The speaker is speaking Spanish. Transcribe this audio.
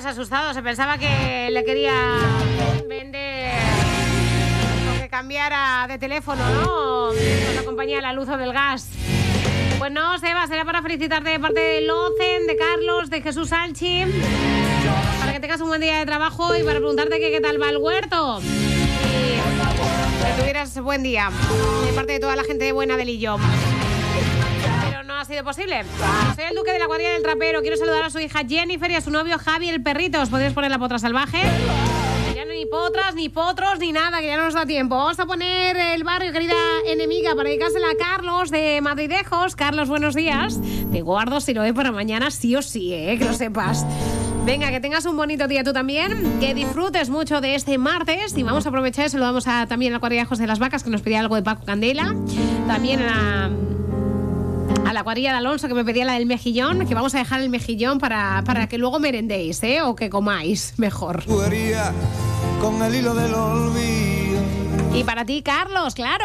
asustado. Se pensaba que le quería vender o que cambiara de teléfono, ¿no? Con la compañía de la luz o del gas. Pues no, Seba, será para felicitarte de parte de Locen, de Carlos, de Jesús Sanchi, para que tengas un buen día de trabajo y para preguntarte qué tal va el huerto. Y que tuvieras buen día de parte de toda la gente buena del Lillo. Pero no ha sido posible. Soy el Duque de la Cuadrilla del Trapero. Quiero saludar a su hija Jennifer y a su novio Javi el perrito. ¿Os podéis poner la potra salvaje? Ya no hay ni potras, ni potros, ni nada, que ya no nos da tiempo. Vamos a poner el barrio, querida enemiga, para dedicársela a Carlos de Madridejos. Carlos, buenos días. Te guardo si lo ve para mañana, sí o sí, que lo sepas. Venga, que tengas un bonito día tú también, que disfrutes mucho de este martes y vamos a aprovechar y saludamos también a Cuadrilla de las Vacas, que nos pedía algo de Paco Candela, también a la cuadrilla de Alonso, que me pedía la del mejillón, que vamos a dejar el mejillón para que luego merendéis, o que comáis mejor. Con el hilo del olvido. Y para ti, Carlos, claro.